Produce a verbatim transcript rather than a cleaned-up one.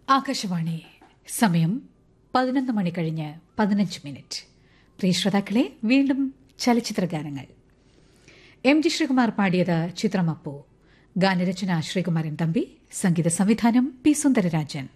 ആകാശവാണി സമയം പതിനൊന്ന് മണി കഴിഞ്ഞ് പതിനഞ്ച് മിനിറ്റ്. പ്രിയ ശ്രോതാക്കളെ, വീണ്ടും ചലച്ചിത്ര ഗാനങ്ങൾ. എം ജി ശ്രീകുമാർ പാടിയത് ചിത്രമപ്പു. ഗാനരചന ശ്രീകുമാരൻ തമ്പി. സംഗീത സംവിധാനം പി സുന്ദരരാജൻ.